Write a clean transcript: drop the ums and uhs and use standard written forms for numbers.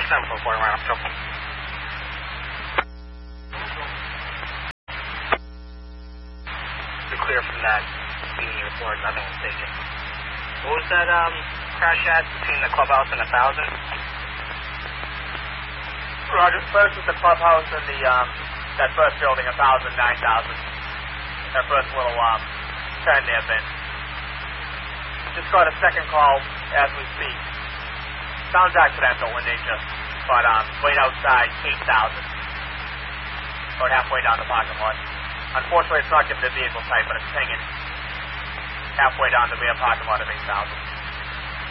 744 right up to. You're clear from that meeting report, nothing was taken. What was that crash at between the clubhouse and 1,000? Roger, first was the clubhouse and the that first building, 1,000, 9,000. That first little turn there, Ben. Just got a second call as we speak. Sounds accidental in nature, but wait outside 8,000. About halfway down the parking lot. Unfortunately, it's not giving the vehicle type, but it's pinging halfway down the rear parking lot of 8,000.